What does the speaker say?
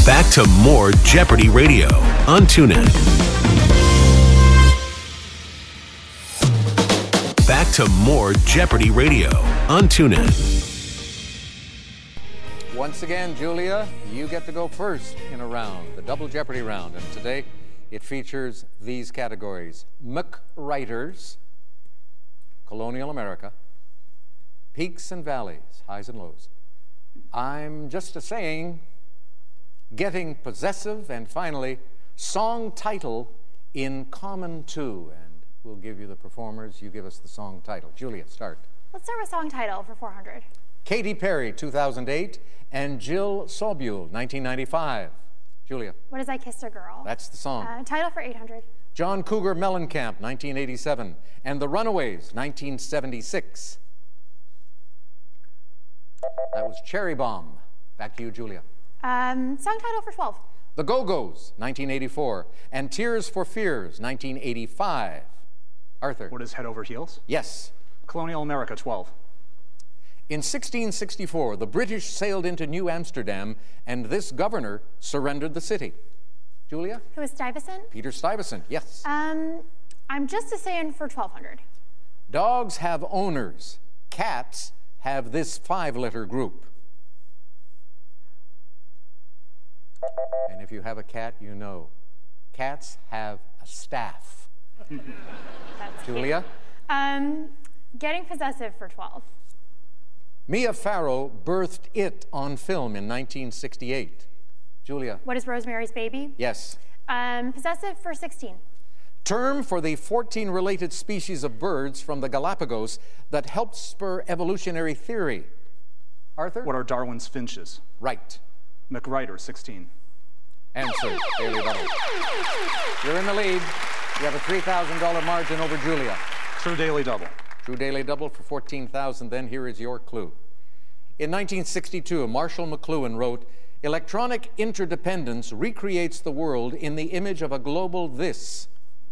Back to more Jeopardy Radio on TuneIn. Back to more Jeopardy Radio on TuneIn. Once again, Julia, you get to go first in a round, the Double Jeopardy round. And today, it features these categories: McWriters, Colonial America, Peaks and Valleys, Highs and Lows, I'm Just a Saying, Getting Possessive, and finally, Song Title in Common Two. And we'll give you the performers. You give us the song title. Julia, start. Let's start with song title for 400. Katy Perry, 2008, and Jill Sobule, 1995. Julia. What As I Kissed a Girl? That's the song. Title for 800. John Cougar Mellencamp, 1987, and The Runaways, 1976. That was Cherry Bomb. Back to you, Julia. Song title for 12. The Go-Go's, 1984, and Tears for Fears, 1985. Arthur. What is Head Over Heels? Yes. Colonial America, 12. In 1664, the British sailed into New Amsterdam, and this governor surrendered the city. Julia? Who is Stuyvesant? Peter Stuyvesant, yes. I'm Just a Saying for 1200. Dogs have owners. Cats have this 5-letter group. And if you have a cat, you know. Cats have a staff. That's Julia? Getting Possessive for 12. Mia Farrow birthed It on film in 1968. Julia? What is Rosemary's Baby? Yes. Possessive for 16. Term for the 14 related species of birds from the Galapagos that helped spur evolutionary theory. Arthur? What are Darwin's finches? Right. McWriter, 16. Answer, Daily Double. You're in the lead. You have a $3,000 margin over Julia. True Daily Double. True Daily Double for $14,000. Then here is your clue. In 1962, Marshall McLuhan wrote, "Electronic interdependence recreates the world in the image of a global this.